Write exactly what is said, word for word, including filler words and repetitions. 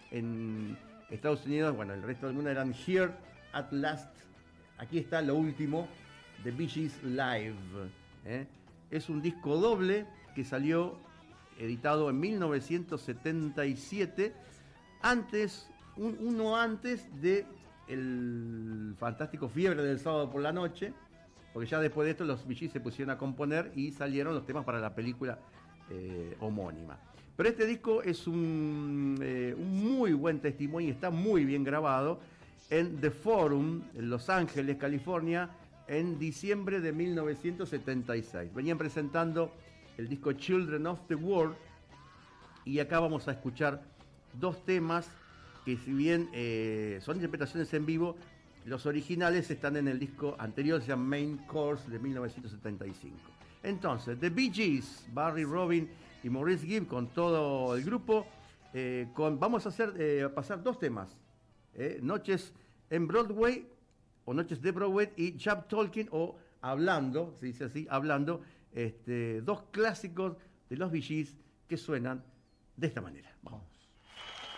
en Estados Unidos, bueno, el resto del mundo eran Here at Last. Aquí está lo último, The Bee Gees Live. ¿eh? Es un disco doble que salió editado en mil novecientos setenta y siete, antes, un, uno antes de el fantástico Fiebre del Sábado por la Noche, porque ya después de esto los Bee Gees se pusieron a componer y salieron los temas para la película eh, homónima. Pero este disco es un, eh, un muy buen testimonio y está muy bien grabado en The Forum, en Los Ángeles, California, en diciembre de mil novecientos setenta y seis. Venían presentando el disco Children of the World y acá vamos a escuchar dos temas que, si bien eh, son interpretaciones en vivo, los originales están en el disco anterior, se llama Main Course, de mil novecientos setenta y cinco. Entonces, The Bee Gees, Barry, Robin y Maurice Gibb con todo el grupo, eh, con, vamos a hacer eh, pasar dos temas, eh, Noches en Broadway o Noches de Broadway y Jab Talking, o Hablando, se dice así, Hablando, este, dos clásicos de los Bee Gees que suenan de esta manera. Vamos.